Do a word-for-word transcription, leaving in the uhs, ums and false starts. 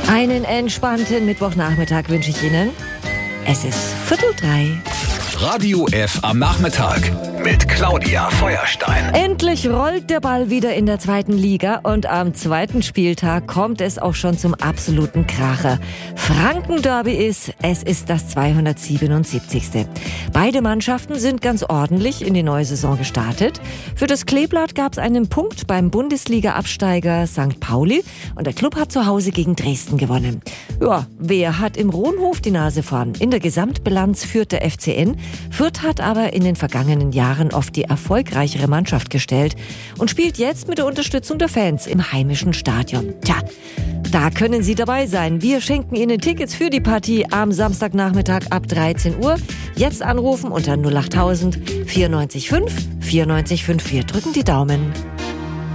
Einen entspannten Mittwochnachmittag wünsche ich Ihnen. Es ist Viertel drei. Radio F am Nachmittag mit Claudia Feuerstein. Endlich rollt der Ball wieder in der zweiten Liga und am zweiten Spieltag kommt es auch schon zum absoluten Kracher. Franken-Derby ist, es ist das zweihundertsiebenundsiebzigste. Beide Mannschaften sind ganz ordentlich in die neue Saison gestartet. Für das Kleeblatt gab es einen Punkt beim Bundesliga-Absteiger Sankt Pauli und der Club hat zu Hause gegen Dresden gewonnen. Ja, wer hat im Rohnhof die Nase vorn? In der Gesamtbilanz führt der F C N. Fürth hat aber in den vergangenen Jahren oft die erfolgreichere Mannschaft gestellt und spielt jetzt mit der Unterstützung der Fans im heimischen Stadion. Tja, da können Sie dabei sein. Wir schenken Ihnen Tickets für die Partie am Samstagnachmittag ab dreizehn Uhr. Jetzt anrufen unter null achttausend vierundneunzig fünf vierundneunzig fünfundvierzig. Drücken die Daumen.